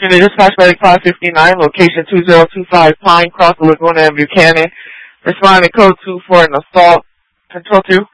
Unit dispatch medic 559, location 2025 Pine Cross, Laguna and Buchanan. Responding code 2 for an assault. Control 2.